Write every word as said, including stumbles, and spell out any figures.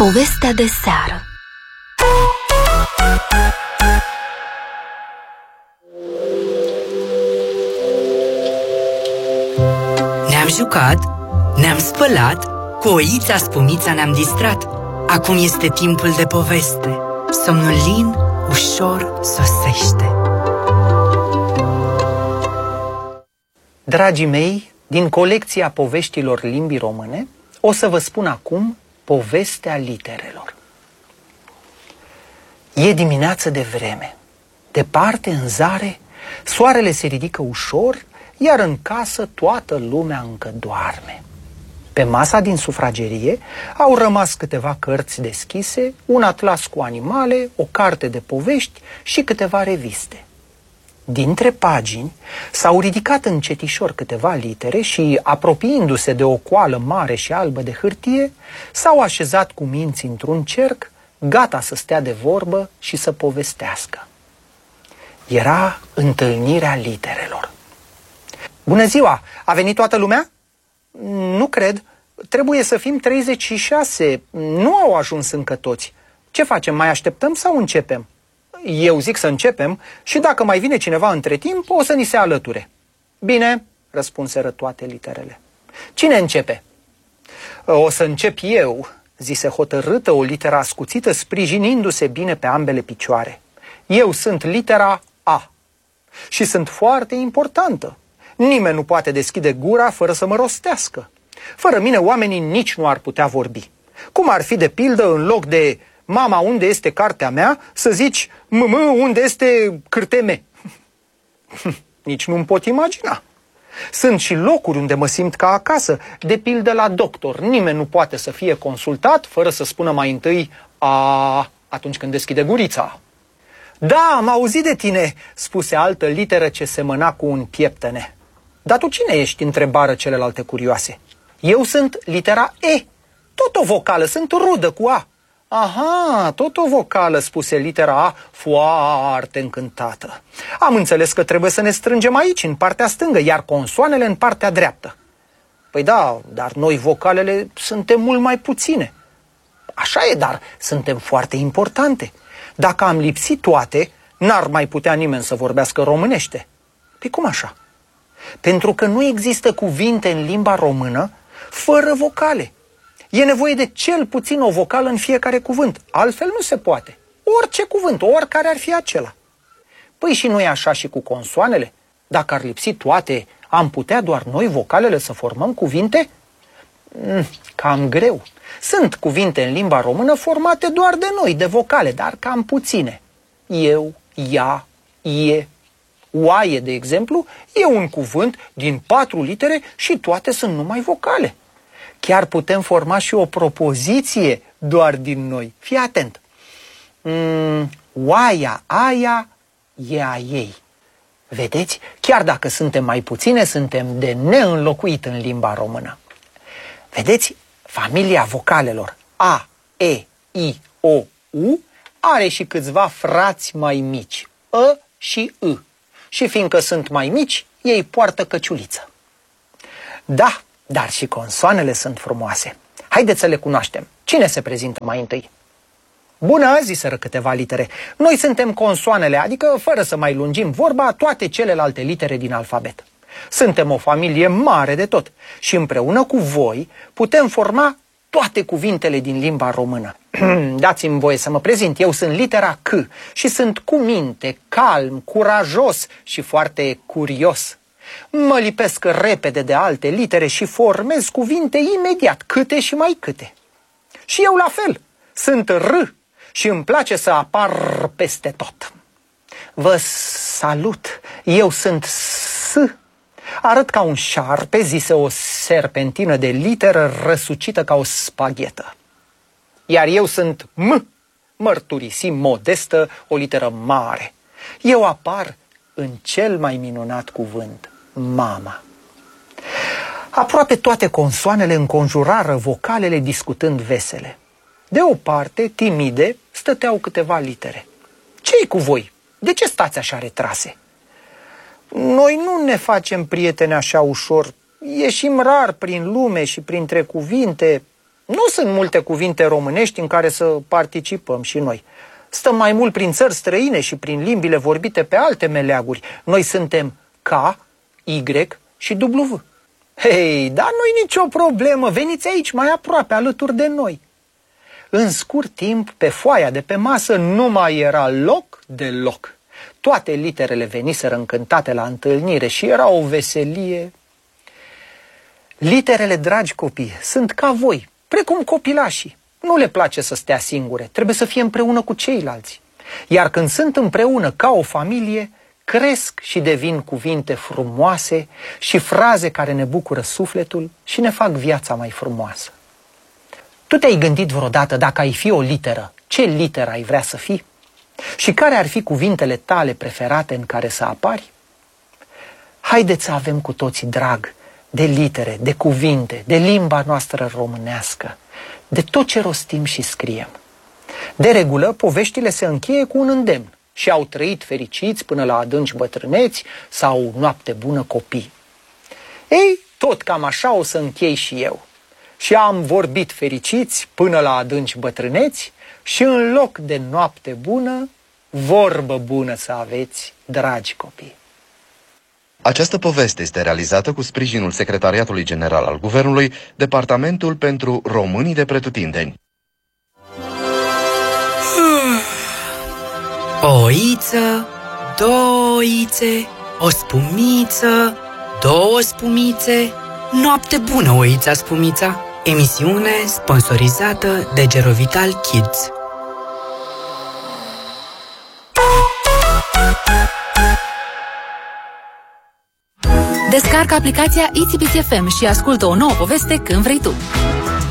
Povestea de seară. Ne-am jucat, ne-am spălat, cu oița spumița ne-am distrat. Acum este timpul de poveste. Somnul lin ușor sosește. Dragii mei, din colecția poveștilor limbii române, o să vă spun acum povestea literelor. E dimineață de vreme. Departe, în zare, soarele se ridică ușor, iar în casă toată lumea încă doarme. Pe masa din sufragerie au rămas câteva cărți deschise, un atlas cu animale, o carte de povești și câteva reviste. Dintre pagini s-au ridicat încetișor câteva litere și, apropiindu-se de o coală mare și albă de hârtie, s-au așezat cu minți într-un cerc, gata să stea de vorbă și să povestească. Era întâlnirea literelor. Bună ziua! A venit toată lumea? Nu cred. Trebuie să fim treizeci și șase. Nu au ajuns încă toți. Ce facem? Mai așteptăm sau începem? Eu zic să începem și dacă mai vine cineva între timp, o să ni se alăture. Bine, răspunseră toate literele. Cine începe? O să încep eu, zise hotărâtă o literă ascuțită, sprijinindu-se bine pe ambele picioare. Eu sunt litera A și sunt foarte importantă. Nimeni nu poate deschide gura fără să mă rostească. Fără mine oamenii nici nu ar putea vorbi. Cum ar fi de pildă în loc de mama, unde este cartea mea, să zici mămă, unde este cârteme? Nici nu-mi pot imagina. Sunt și locuri unde mă simt ca acasă, de pildă la doctor. Nimeni nu poate să fie consultat fără să spună mai întâi a atunci când deschide gurița. Da, am auzit de tine, spuse altă literă ce semăna cu un pieptene. Dar tu cine ești? Întrebară celelalte curioase. Eu sunt litera E, tot o vocală, sunt rudă cu A. Aha, tot o vocală, spuse litera A, foarte încântată. Am înțeles că trebuie să ne strângem aici, în partea stângă, iar consoanele în partea dreaptă. Păi da, dar noi vocalele suntem mult mai puține. Așa e, dar suntem foarte importante. Dacă am lipsit toate, n-ar mai putea nimeni să vorbească românește. Păi cum așa? Pentru că nu există cuvinte în limba română fără vocale. E nevoie de cel puțin o vocală în fiecare cuvânt, altfel nu se poate. Orice cuvânt, oricare ar fi acela. Păi și nu e așa și cu consoanele? Dacă ar lipsi toate, am putea doar noi vocalele să formăm cuvinte? Mm, cam greu. Sunt cuvinte în limba română formate doar de noi, de vocale, dar cam puține. Eu, ea, ie. Oaie, de exemplu, e un cuvânt din patru litere și toate sunt numai vocale. Chiar putem forma și o propoziție doar din noi. Fii atent. Mm, oaia, aia, e a ei. Vedeți? Chiar dacă suntem mai puține, suntem de neînlocuit în limba română. Vedeți? Familia vocalelor A, E, I, O, U are și câțiva frați mai mici, Ă și I. Și fiindcă sunt mai mici, ei poartă căciuliță. Da, dar și consoanele sunt frumoase. Haideți să le cunoaștem. Cine se prezintă mai întâi? Bună, ziseră câteva litere. Noi suntem consoanele, adică, fără să mai lungim vorba, toate celelalte litere din alfabet. Suntem o familie mare de tot și împreună cu voi putem forma toate cuvintele din limba română. Dați-mi voie să mă prezint. Eu sunt litera C și sunt cu minte, calm, curajos și foarte curios. Mă lipesc repede de alte litere și formez cuvinte imediat, câte și mai câte. Și eu la fel, sunt R și îmi place să apar peste tot. Vă salut, eu sunt S. Arăt ca un șarpe, zise o serpentină de literă răsucită ca o spaghetă. Iar eu sunt M, mărturisi modestă, o literă mare. Eu apar în cel mai minunat cuvânt, mama. Aproape toate consoanele înconjurară vocalele discutând vesele. De o parte, timide, stăteau câteva litere. Ce-i cu voi? De ce stați așa retrase? Noi nu ne facem prieteni așa ușor. Ieșim rar prin lume și printre cuvinte. Nu sunt multe cuvinte românești în care să participăm și noi. Stăm mai mult prin țări străine și prin limbile vorbite pe alte meleaguri. Noi suntem K, Y și W. Hei, dar nu-i nicio problemă, veniți aici mai aproape, alături de noi. În scurt timp, pe foaia de pe masă nu mai era loc deloc. Toate literele veniseră încântate la întâlnire și era o veselie. Literele, dragi copii, sunt ca voi, precum copilașii. Nu le place să stea singure, trebuie să fie împreună cu ceilalți. Iar când sunt împreună ca o familie, cresc și devin cuvinte frumoase și fraze care ne bucură sufletul și ne fac viața mai frumoasă. Tu te-ai gândit vreodată, dacă ai fi o literă, ce literă ai vrea să fii? Și care ar fi cuvintele tale preferate în care să apari? Haideți să avem cu toții drag de litere, de cuvinte, de limba noastră românească, de tot ce rostim și scriem. De regulă, poveștile se încheie cu un îndemn: și au trăit fericiți până la adânci bătrâneți sau noapte bună copii. Ei, tot cam așa o să închei și eu. Și am vorbit fericiți până la adânci bătrâneți și în loc de noapte bună, vorbă bună să aveți, dragi copii. Această poveste este realizată cu sprijinul Secretariatului General al Guvernului, Departamentul pentru Românii de Pretutindeni. O oiță, două oițe, o spumiță, două spumițe. Noapte bună, oița spumița! Emisiune sponsorizată de Gerovital Kids. Descarcă aplicația I T B C F M și ascultă o nouă poveste când vrei tu.